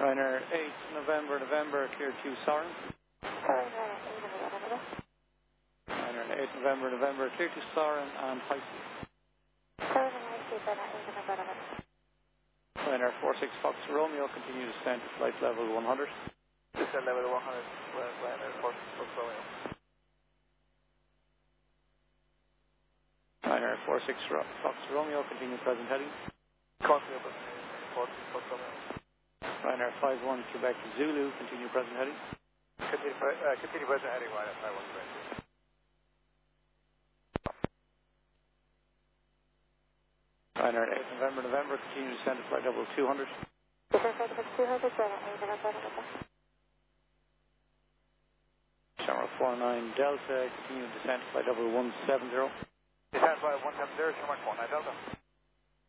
Ryanair 8 November, clear to Soren. Ryanair 8 November, clear to Soren and high speed. Ryanair 46 Fox Romeo, continue to descend to flight level 100. Descend level 100, Ryanair 46 Fox Romeo. Ryanair 46 Fox Romeo, continue present heading. Continue present heading, 46 Fox Romeo. Ryanair 51 Quebec Zulu, continue present heading. Continue present heading, Ryanair 51 Quebec. Ryanair 8 November, continue to descend to flight level 200. Shamrock 49 Delta, continue to descend to flight level 170. Descend flight 170, Shamrock 49 Delta.